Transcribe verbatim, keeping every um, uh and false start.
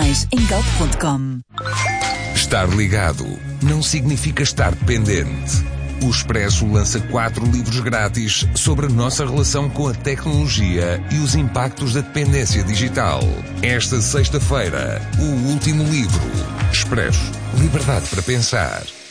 mais em galp ponto com. Estar ligado não significa estar dependente. O Expresso lança quatro livros grátis sobre a nossa relação com a tecnologia e os impactos da dependência digital. Esta sexta-feira, o último livro. Expresso. Liberdade para pensar.